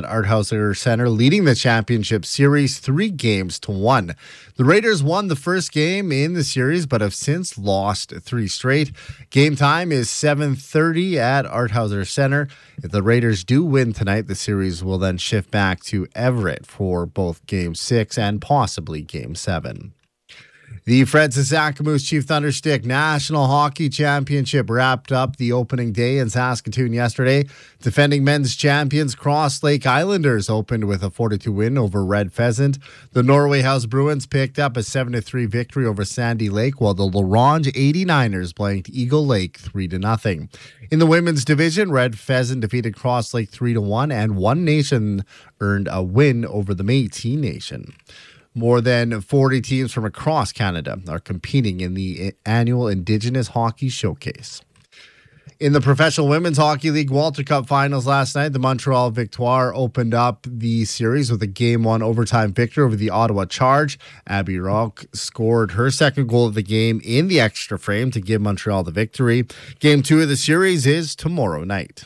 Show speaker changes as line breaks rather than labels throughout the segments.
Arthauser Center, leading the championship series 3-1. The Raiders won the first game in the series, but have since lost 3 straight. Game time is 7:30 at Arthauser Center. If the Raiders do win tonight, the series will then shift back to Everett for both Game 6 and possibly Game 7. The Fred Saskatchewan Chief Thunderstick National Hockey Championship wrapped up the opening day in Saskatoon yesterday. Defending men's champions Cross Lake Islanders opened with a 4-2 win over Red Pheasant. The Norway House Bruins picked up a 7-3 victory over Sandy Lake, while the La Ronge 89ers blanked Eagle Lake 3-0. In the women's division, Red Pheasant defeated Cross Lake 3-1, and One Nation earned a win over the Métis Nation. More than 40 teams from across Canada are competing in the annual Indigenous Hockey Showcase. In the Professional Women's Hockey League Walter Cup Finals last night, the Montreal Victoire opened up the series with a Game 1 overtime victory over the Ottawa Charge. Abby Rock scored her second goal of the game in the extra frame to give Montreal the victory. Game 2 of the series is tomorrow night.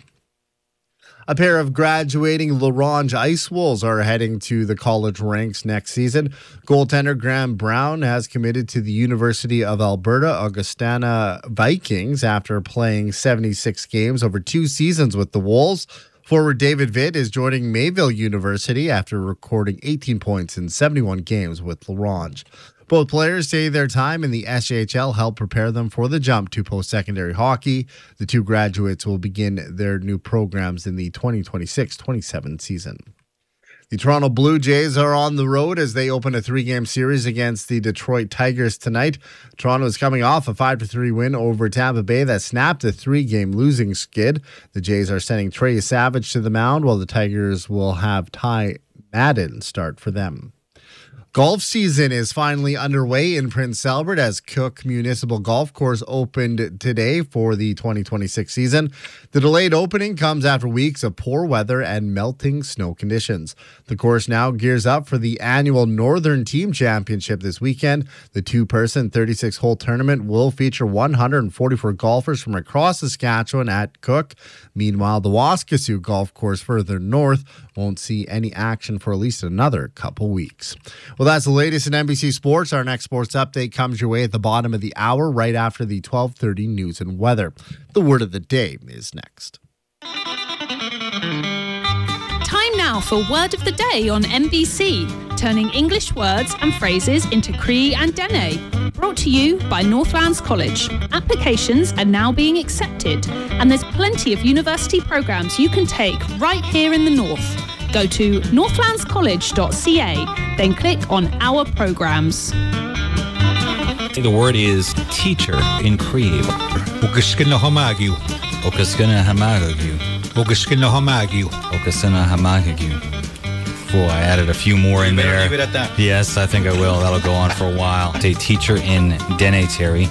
A pair of graduating La Ronge Ice Wolves are heading to the college ranks next season. Goaltender Graham Brown has committed to the University of Alberta Augustana Vikings after playing 76 games over 2 seasons with the Wolves. Forward David Vitt is joining Mayville University after recording 18 points in 71 games with La Ronge. Both players say their time in the SHL helped prepare them for the jump to post-secondary hockey. The 2 graduates will begin their new programs in the 2026-27 season. The Toronto Blue Jays are on the road as they open a 3-game series against the Detroit Tigers tonight. Toronto is coming off a 5-3 win over Tampa Bay that snapped a 3-game losing skid. The Jays are sending Trey Savage to the mound, while the Tigers will have Ty Madden start for them. Golf season is finally underway in Prince Albert as Cook Municipal Golf Course opened today for the 2026 season. The delayed opening comes after weeks of poor weather and melting snow conditions. The course now gears up for the annual Northern Team Championship this weekend. The 2-person 36-hole tournament will feature 144 golfers from across Saskatchewan at Cook. Meanwhile, the Waskesiu Golf Course further north won't see any action for at least another couple weeks. Well, that's the latest in NBC Sports. Our next sports update comes your way at the bottom of the hour, right after the 12:30 news and weather. The word of the day is next.
Time now for Word of the Day on NBC, turning English words and phrases into Cree and Dene. Brought to you by Northlands College. Applications are now being accepted, and there's plenty of university programs you can take right here in the North. Go to northlandscollege.ca, then click on Our Programs.
The word is teacher in Cree. Boy, I added a few more in there.
Leave it at that.
Yes, I think I will. That'll go on for a while. A teacher in Dene, Terry.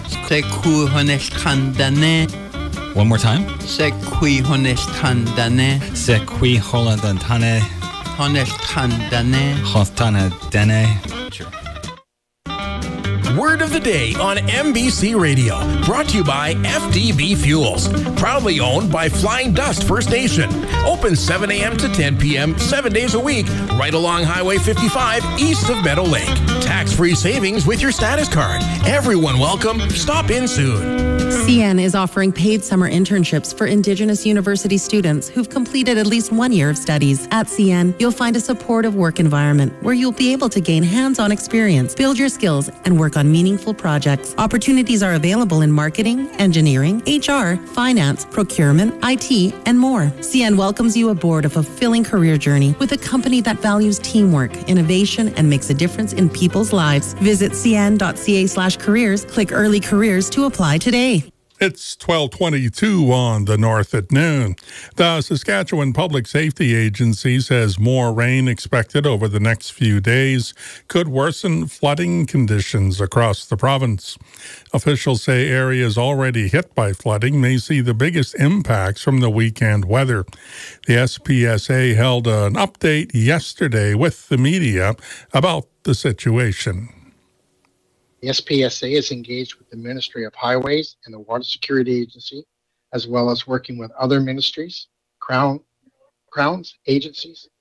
One more time.
Sekui honestandane.
Sekui holandantane.
Honestandane.
Hostana Dene. Sure.
Word of the Day on MBC Radio. Brought to you by FDB Fuels. Proudly owned by Flying Dust First Nation. Open 7 a.m. to 10 p.m. 7 days a week. Right along Highway 55 east of Meadow Lake. Tax-free savings with your status card. Everyone welcome. Stop in soon.
CN is offering paid summer internships for Indigenous university students who've completed at least 1 year of studies. At CN, you'll find a supportive work environment where you'll be able to gain hands-on experience, build your skills, and work on meaningful projects. Opportunities are available in marketing, engineering, HR, finance, procurement, IT, and more. CN welcomes you aboard a fulfilling career journey with a company that values teamwork, innovation, and makes a difference in people's lives. Visit cn.ca/careers, click Early Careers to apply today.
It's 12:22 on the North at noon. The Saskatchewan Public Safety Agency says more rain expected over the next few days could worsen flooding conditions across the province. Officials say areas already hit by flooding may see the biggest impacts from the weekend weather. The SPSA held an update yesterday with the media about the situation.
The SPSA is engaged with the Ministry of Highways and the Water Security Agency, as well as working with other ministries, crowns, agencies,